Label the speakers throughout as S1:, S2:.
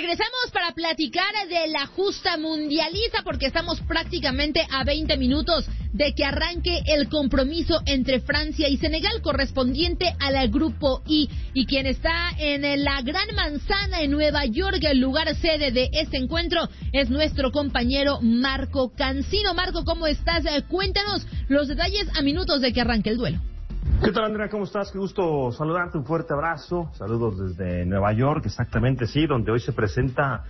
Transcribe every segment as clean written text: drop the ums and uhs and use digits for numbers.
S1: Regresamos para platicar de la justa mundialista porque estamos prácticamente a 20 minutos de que arranque el compromiso entre Francia y Senegal correspondiente al grupo I. Y quien está en la Gran Manzana en Nueva York, el lugar sede de este encuentro, es nuestro compañero Marco Cancino. Marco, ¿cómo estás? Cuéntanos los detalles a minutos de que arranque el duelo.
S2: ¿Qué tal, Andrea? ¿Cómo estás? Qué gusto saludarte, un fuerte abrazo. Saludos desde Nueva York, exactamente, sí, donde hoy se presenta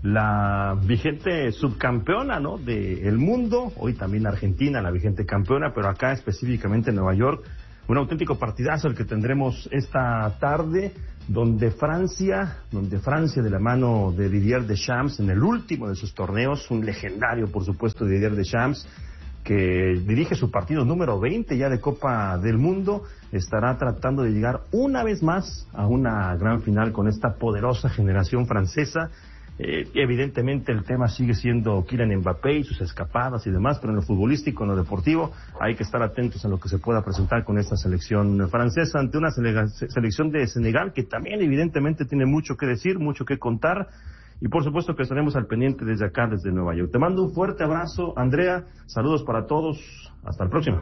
S2: la vigente subcampeona, ¿no?, del mundo. Hoy también Argentina, la vigente campeona, pero acá específicamente en Nueva York, un auténtico partidazo el que tendremos esta tarde, donde Francia de la mano de Didier Deschamps, en el último de sus torneos, un legendario, por supuesto, Didier Deschamps, que dirige su partido número 20 ya de Copa del Mundo, estará tratando de llegar una vez más a una gran final con esta poderosa generación francesa. Evidentemente el tema sigue siendo Kylian Mbappé y sus escapadas y demás, pero en lo futbolístico, en lo deportivo, hay que estar atentos a lo que se pueda presentar con esta selección francesa ante una selección de Senegal que también evidentemente tiene mucho que decir, mucho que contar. Y por supuesto que estaremos al pendiente desde acá, desde Nueva York. Te mando un fuerte abrazo, Andrea. Saludos para todos. Hasta la próxima.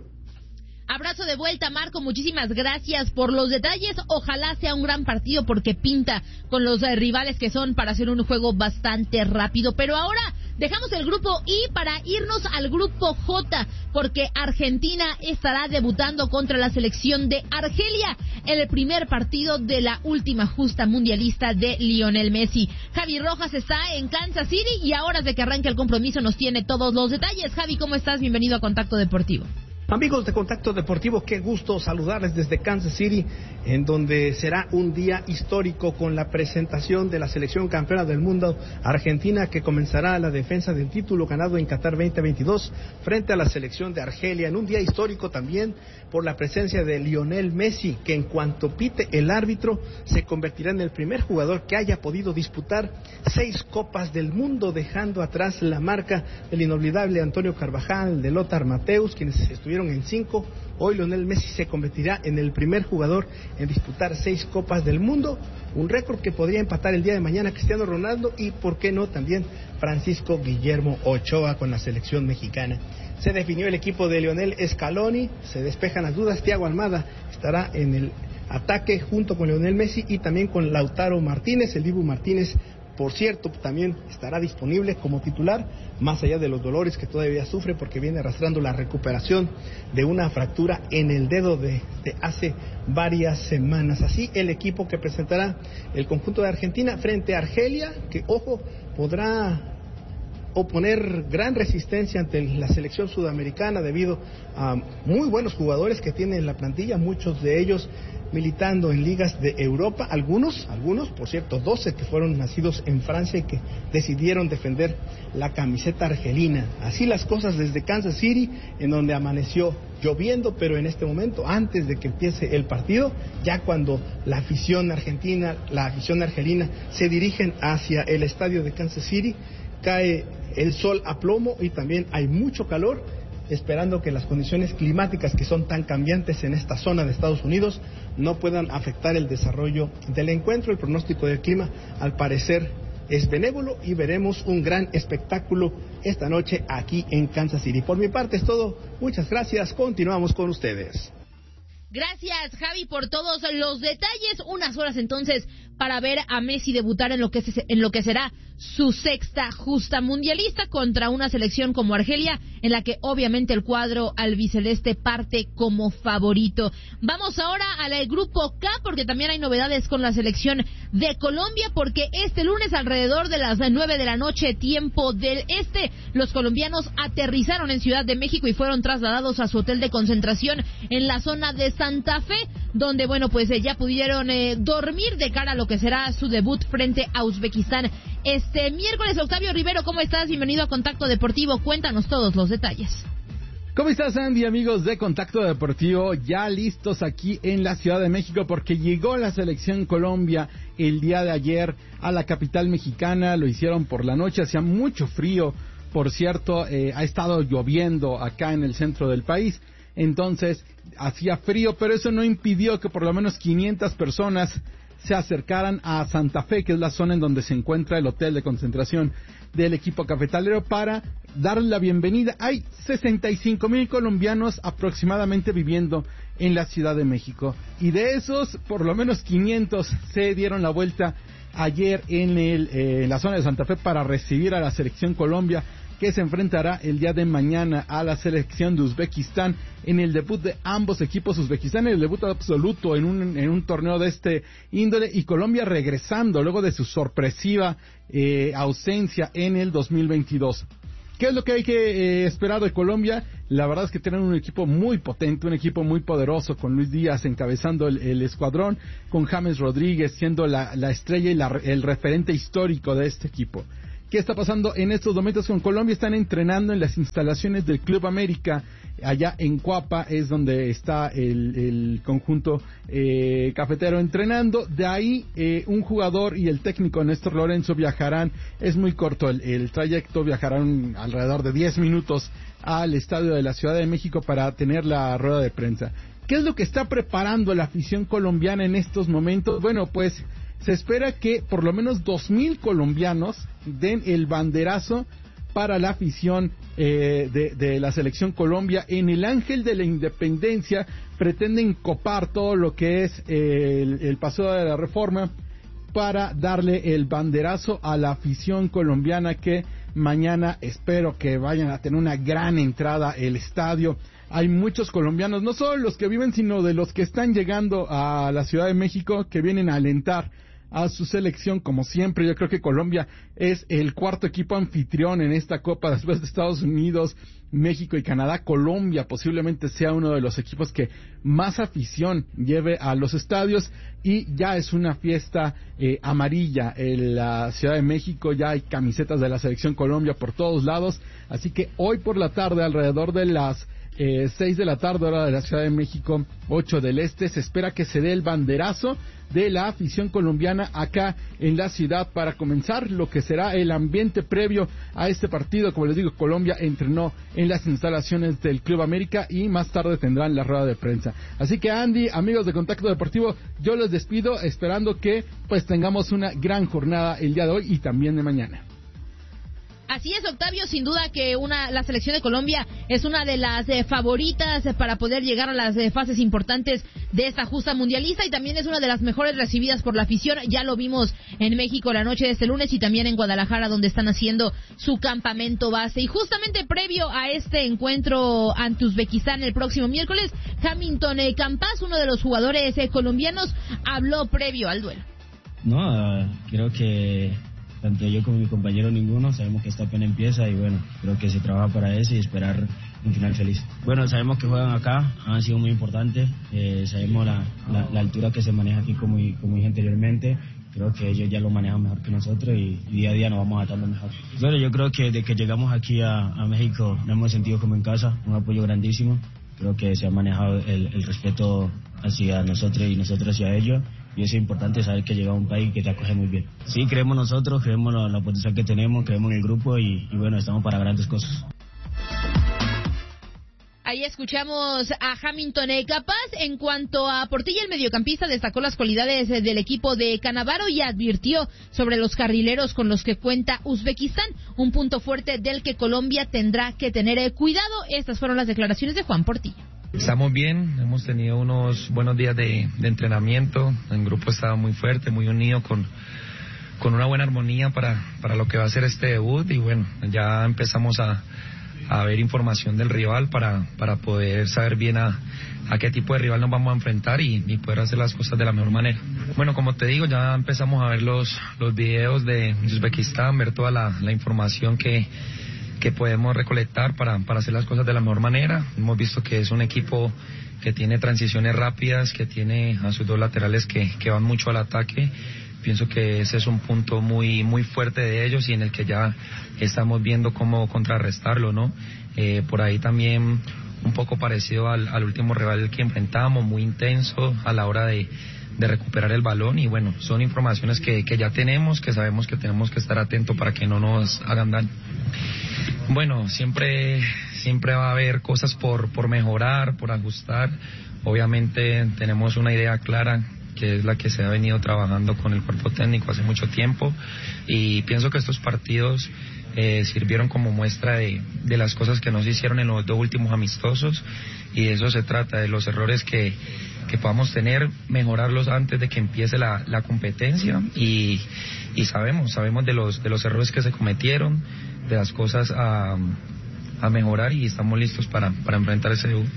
S1: Abrazo de vuelta, Marco. Muchísimas gracias por los detalles. Ojalá sea un gran partido porque pinta con los rivales que son para hacer un juego bastante rápido. Pero ahora dejamos el grupo I para irnos al grupo J, porque Argentina estará debutando contra la selección de Argelia en el primer partido de la última justa mundialista de Lionel Messi. Javi Rojas está en Kansas City y a horas de que arranque el compromiso nos tiene todos los detalles. Javi, ¿cómo estás? Bienvenido a Contacto Deportivo.
S3: Amigos de Contacto Deportivo, qué gusto saludarles desde Kansas City, en donde será un día histórico con la presentación de la selección campeona del mundo Argentina, que comenzará la defensa del título ganado en Qatar 2022 frente a la selección de Argelia, en un día histórico también por la presencia de Lionel Messi, que en cuanto pite el árbitro se convertirá en el primer jugador que haya podido disputar 6 Copas del Mundo, dejando atrás la marca del inolvidable Antonio Carvajal, de Lothar Matthäus, quienes estuvieron en 5. Hoy Lionel Messi se convertirá en el primer jugador en disputar 6 Copas del Mundo, un récord que podría empatar el día de mañana Cristiano Ronaldo y, por qué no, también Francisco Guillermo Ochoa con la selección mexicana. Se definió el equipo de Lionel Scaloni, se despejan las dudas. Thiago Almada estará en el ataque junto con Lionel Messi y también con Lautaro Martínez. El Dibu Martínez, por cierto, también estará disponible como titular, más allá de los dolores que todavía sufre porque viene arrastrando la recuperación de una fractura en el dedo de hace varias semanas. Así el equipo que presentará el conjunto de Argentina frente a Argelia, que, ojo, podrá oponer gran resistencia ante la selección sudamericana debido a muy buenos jugadores que tiene en la plantilla, muchos de ellos militando en ligas de Europa, algunos, por cierto, 12 que fueron nacidos en Francia y que decidieron defender la camiseta argelina. Así las cosas desde Kansas City, en donde amaneció lloviendo, pero en este momento, antes de que empiece el partido, ya cuando la afición argelina se dirigen hacia el estadio de Kansas City, cae el sol a plomo y también hay mucho calor, esperando que las condiciones climáticas que son tan cambiantes en esta zona de Estados Unidos no puedan afectar el desarrollo del encuentro. El pronóstico del clima, al parecer, es benévolo y veremos un gran espectáculo esta noche aquí en Kansas City. Por mi parte es todo, muchas gracias, continuamos con ustedes.
S1: Gracias, Javi, por todos los detalles. Unas horas entonces para ver a Messi debutar en lo que será su sexta justa mundialista contra una selección como Argelia, en la que obviamente el cuadro albiceleste parte como favorito. Vamos ahora al grupo K, porque también hay novedades con la selección de Colombia, porque este lunes alrededor de las 9 de la noche, tiempo del este, los colombianos aterrizaron en Ciudad de México y fueron trasladados a su hotel de concentración en la zona de Santa Fe, donde, bueno, pues ya pudieron dormir de cara a lo que será su debut frente a Uzbekistán este miércoles. Octavio Rivero, ¿cómo estás? Bienvenido a Contacto Deportivo. Cuéntanos todos los detalles.
S4: ¿Cómo estás, Andy, amigos de Contacto Deportivo? Ya listos aquí en la Ciudad de México porque llegó la selección Colombia el día de ayer a la capital mexicana. Lo hicieron por la noche, hacía mucho frío. Por cierto, ha estado lloviendo acá en el centro del país. Entonces, hacía frío, pero eso no impidió que por lo menos 500 personas se acercaran a Santa Fe, que es la zona en donde se encuentra el hotel de concentración del equipo cafetalero, para darle la bienvenida. Hay 65,000 colombianos aproximadamente viviendo en la Ciudad de México, y de esos por lo menos 500 se dieron la vuelta ayer en la zona de Santa Fe para recibir a la selección Colombia, que se enfrentará el día de mañana a la selección de Uzbekistán en el debut de ambos equipos. Uzbekistán en el debut absoluto en un torneo de este índole, y Colombia regresando luego de su sorpresiva ausencia en el 2022. ¿Qué es lo que hay que esperar de Colombia? La verdad es que tienen un equipo muy potente, un equipo muy poderoso, con Luis Díaz encabezando el escuadrón, con James Rodríguez siendo la estrella y el referente histórico de este equipo. ¿Qué está pasando en estos momentos con Colombia? Están entrenando en las instalaciones del Club América, allá en Cuapa, es donde está el conjunto cafetero entrenando. De ahí un jugador y el técnico Néstor Lorenzo viajarán, es muy corto el trayecto, viajarán alrededor de 10 minutos al estadio de la Ciudad de México para tener la rueda de prensa. ¿Qué es lo que está preparando la afición colombiana en estos momentos? Bueno, pues se espera que por lo menos 2,000 colombianos den el banderazo para la afición de la selección Colombia. En el Ángel de la Independencia pretenden copar todo lo que es el Paseo de la Reforma para darle el banderazo a la afición colombiana, que mañana espero que vayan a tener una gran entrada al estadio. Hay muchos colombianos, no solo los que viven, sino de los que están llegando a la Ciudad de México, que vienen a alentar a su selección. Como siempre, yo creo que Colombia es el cuarto equipo anfitrión en esta Copa después de Estados Unidos, México y Canadá. Colombia posiblemente sea uno de los equipos que más afición lleve a los estadios, y ya es una fiesta amarilla en la Ciudad de México. Ya hay camisetas de la selección Colombia por todos lados, así que hoy por la tarde, alrededor de las 6 de la tarde, hora de la Ciudad de México, 8 del Este, se espera que se dé el banderazo de la afición colombiana acá en la ciudad para comenzar lo que será el ambiente previo a este partido. Como les digo, Colombia entrenó en las instalaciones del Club América y más tarde tendrán la rueda de prensa. Así que, Andy, amigos de Contacto Deportivo, yo les despido esperando que pues tengamos una gran jornada el día de hoy y también de mañana.
S1: Así es, Octavio, sin duda que la selección de Colombia es una de las favoritas para poder llegar a las fases importantes de esta justa mundialista, y también es una de las mejores recibidas por la afición. Ya lo vimos en México la noche de este lunes y también en Guadalajara, donde están haciendo su campamento base. Y justamente previo a este encuentro ante Uzbekistán el próximo miércoles, Hamilton Campas, uno de los jugadores colombianos, habló previo al duelo.
S5: No, creo que tanto yo como mi compañero ninguno, sabemos que esta apenas empieza y bueno, creo que se trabaja para eso y esperar un final feliz. Bueno, sabemos que juegan acá, han sido muy importantes, sabemos la altura que se maneja aquí como dije anteriormente, creo que ellos ya lo manejan mejor que nosotros y día a día nos vamos adaptando mejor. Bueno, yo creo que desde que llegamos aquí a México nos hemos sentido como en casa, un apoyo grandísimo, creo que se ha manejado el respeto hacia nosotros y nosotros hacia ellos. Y eso es importante, saber que llega a un país que te acoge muy bien. Sí, creemos nosotros, creemos la potencial que tenemos, creemos en el grupo y bueno, estamos para grandes cosas.
S1: Ahí escuchamos a Hamilton Campas. En cuanto a Portilla, el mediocampista destacó las cualidades del equipo de Canavaro y advirtió sobre los carrileros con los que cuenta Uzbekistán, un punto fuerte del que Colombia tendrá que tener cuidado. Estas fueron las declaraciones de Juan Portilla.
S6: Estamos bien, hemos tenido unos buenos días de entrenamiento, el grupo estaba muy fuerte, muy unido, con una buena armonía para lo que va a ser este debut y bueno, ya empezamos a ver información del rival para poder saber bien a qué tipo de rival nos vamos a enfrentar y poder hacer las cosas de la mejor manera. Bueno, como te digo, ya empezamos a ver los videos de Uzbekistán, ver toda la información que podemos recolectar para hacer las cosas de la mejor manera. Hemos visto que es un equipo que tiene transiciones rápidas, que tiene a sus dos laterales que van mucho al ataque. Pienso que ese es un punto muy muy fuerte de ellos y en el que ya estamos viendo cómo contrarrestarlo, ¿no? Por ahí también un poco parecido al último rival que enfrentamos, muy intenso a la hora de recuperar el balón y bueno, son informaciones que ya tenemos, que sabemos que tenemos que estar atentos para que no nos hagan daño. Bueno, siempre va a haber cosas por mejorar, por ajustar. Obviamente tenemos una idea clara que es la que se ha venido trabajando con el cuerpo técnico hace mucho tiempo, y pienso que estos partidos sirvieron como muestra de las cosas que no se hicieron en los 2 últimos amistosos, y de eso se trata, de los errores que podamos tener, mejorarlos antes de que empiece la competencia, y sabemos de los errores que se cometieron, de las cosas a mejorar, y estamos listos para enfrentar ese debut.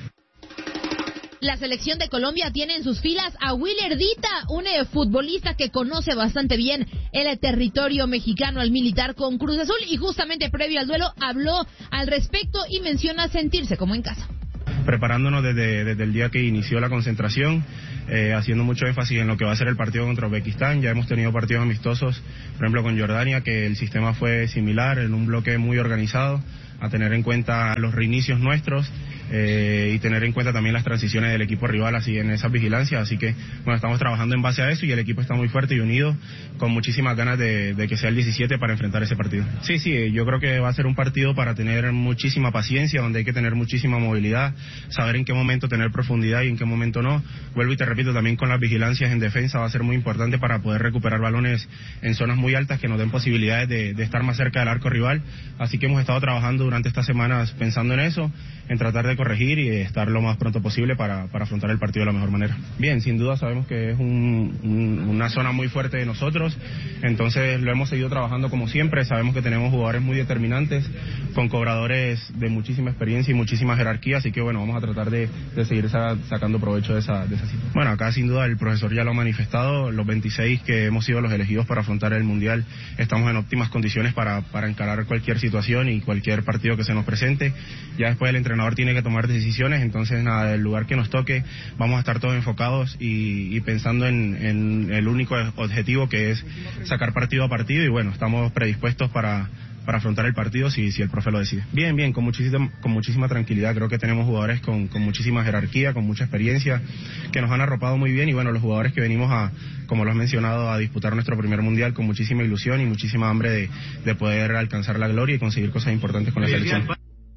S1: La selección de Colombia tiene en sus filas a Willer Dita, un futbolista que conoce bastante bien el territorio mexicano al militar con Cruz Azul, y justamente previo al duelo habló al respecto y menciona sentirse como en casa.
S7: Preparándonos desde el día que inició la concentración, haciendo mucho énfasis en lo que va a ser el partido contra Uzbekistán. Ya hemos tenido partidos amistosos, por ejemplo con Jordania, que el sistema fue similar, en un bloque muy organizado, a tener en cuenta los reinicios nuestros y tener en cuenta también las transiciones del equipo rival así en esas vigilancias. Así que bueno, estamos trabajando en base a eso, y el equipo está muy fuerte y unido, con muchísimas ganas de que sea el 17 para enfrentar ese partido. Sí, yo creo que va a ser un partido para tener muchísima paciencia, donde hay que tener muchísima movilidad, saber en qué momento tener profundidad y en qué momento no. Vuelvo y te repito, también con las vigilancias en defensa va a ser muy importante para poder recuperar balones en zonas muy altas que nos den posibilidades de estar más cerca del arco rival. Así que hemos estado trabajando durante estas semanas pensando en eso, en tratar de corregir y estar lo más pronto posible para afrontar el partido de la mejor manera. Bien, sin duda sabemos que es una zona muy fuerte de nosotros, entonces lo hemos seguido trabajando como siempre. Sabemos que tenemos jugadores muy determinantes, con cobradores de muchísima experiencia y muchísima jerarquía, así que bueno, vamos a tratar de seguir sacando provecho de esa situación. Bueno, acá sin duda el profesor ya lo ha manifestado, los 26 que hemos sido los elegidos para afrontar el Mundial estamos en óptimas condiciones para encarar cualquier situación y cualquier partido que se nos presente. Ya después el entrenador tiene que tomar decisiones, entonces nada, del lugar que nos toque vamos a estar todos enfocados y pensando en el único objetivo, que es sacar partido a partido, y bueno, estamos predispuestos para afrontar el partido si el profe lo decide. Bien, con muchísima tranquilidad. Creo que tenemos jugadores con muchísima jerarquía, con mucha experiencia, que nos han arropado muy bien, y bueno, los jugadores que venimos como lo has mencionado, a disputar nuestro primer Mundial con muchísima ilusión y muchísima hambre de poder alcanzar la gloria y conseguir cosas importantes con la selección.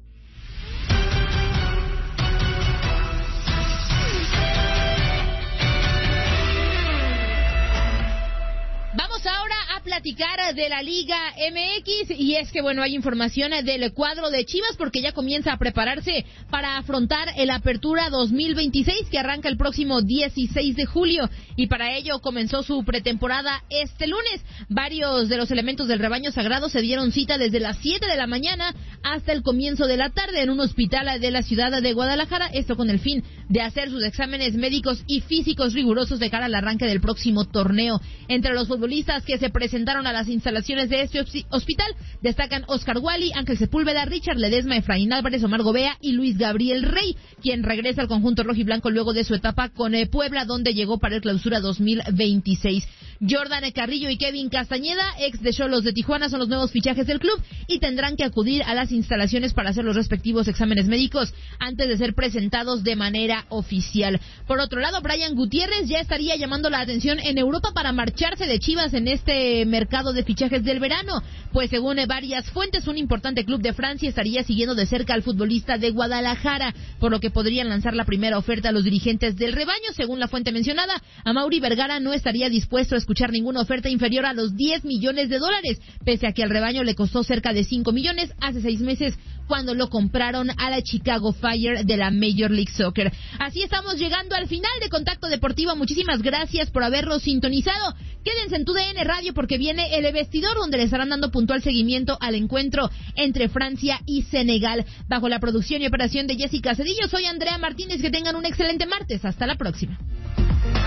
S1: Platicar de la Liga MX, y es que bueno, hay información del cuadro de Chivas, porque ya comienza a prepararse para afrontar el Apertura 2026, que arranca el próximo 16 de julio, y para ello comenzó su pretemporada este lunes. Varios de los elementos del rebaño sagrado se dieron cita desde las 7 de la mañana hasta el comienzo de la tarde en un hospital de la ciudad de Guadalajara, esto con el fin de hacer sus exámenes médicos y físicos rigurosos de cara al arranque del próximo torneo. Entre los futbolistas que se presentaron a las instalaciones de este hospital destacan Oscar Wally, Ángel Sepúlveda, Richard Ledesma, Efraín Álvarez, Omar Gobea y Luis Gabriel Rey, quien regresa al conjunto rojiblanco luego de su etapa con Puebla, donde llegó para el Clausura 2026. Jordan Carrillo y Kevin Castañeda, ex de Xolos de Tijuana, son los nuevos fichajes del club y tendrán que acudir a las instalaciones para hacer los respectivos exámenes médicos antes de ser presentados de manera oficial. Por otro lado, Brian Gutiérrez ya estaría llamando la atención en Europa para marcharse de Chivas en este mercado de fichajes del verano, pues según varias fuentes, un importante club de Francia estaría siguiendo de cerca al futbolista de Guadalajara, por lo que podrían lanzar la primera oferta a los dirigentes del rebaño. Según la fuente mencionada, Amaury Vergara no estaría dispuesto a escuchar ninguna oferta inferior a los $10 millones, pese a que al rebaño le costó cerca de $5 millones hace 6 meses cuando lo compraron a la Chicago Fire de la Major League Soccer. Así estamos llegando al final de Contacto Deportivo. Muchísimas gracias por habernos sintonizado. Quédense en TUDN Radio, porque viene El Vestidor, donde le estarán dando puntual seguimiento al encuentro entre Francia y Senegal. Bajo la producción y operación de Jessica Cedillo, soy Andrea Martínez. Que tengan un excelente martes. Hasta la próxima.